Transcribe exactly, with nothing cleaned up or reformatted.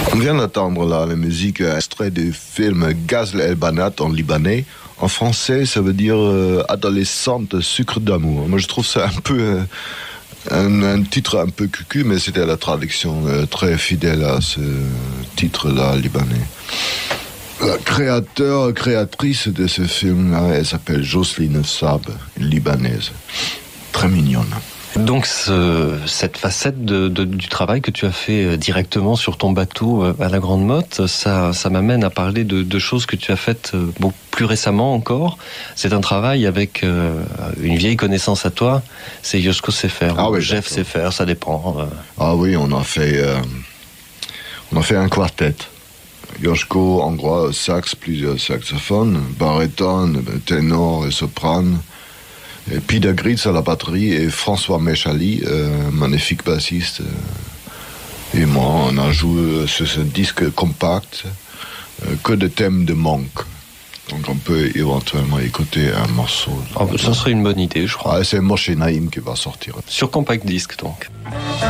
On vient d'entendre là la musique extrait du film Ghazl El Banat en libanais. En français, ça veut dire euh, adolescente sucre d'amour. Moi, je trouve ça un peu euh, un, un titre un peu cucu, mais c'était la traduction euh, très fidèle à ce titre-là libanais. La créateur, créatrice de ce film-là, elle s'appelle Jocelyne Saab, une libanaise, très mignonne. Donc ce, cette facette de, de, du travail que tu as fait directement sur ton bateau à la Grande Motte, ça, ça m'amène à parler de, de choses que tu as faites beaucoup plus récemment encore. C'est un travail avec euh, une vieille connaissance à toi, c'est Yosko Sefer, ah oui, Jeff Sefer, ça dépend. Euh. Ah oui, on a fait, euh, on a fait un quartet. Yosko, en gros, sax, plusieurs saxophones, baryton, ténor et soprano. Et Peter Gritz à la batterie et François Mechali, euh, magnifique bassiste. Euh, et moi, on a joué sur ce disque compact euh, que des thèmes de Monk. Donc on peut éventuellement écouter un morceau. Ah, ça serait une bonne idée, je crois. Ah, c'est Moshe Naïm qui va sortir. Sur compact disque, donc.